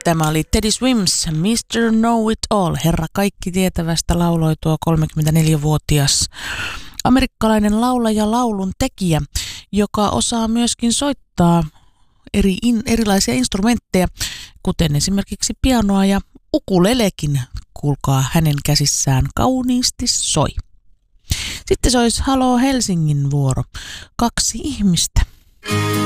Tämä oli Teddy Swims, Mr. Know It All. Herra kaikki tietävästä lauloi tuo 34-vuotias amerikkalainen laulaja, laulun tekijä, joka osaa myöskin soittaa erilaisia instrumentteja, kuten esimerkiksi pianoa ja ukulelekin, kuulkaa, hänen käsissään kauniisti soi. Sitten se olisi Halo Helsingin vuoro. 2 ihmistä.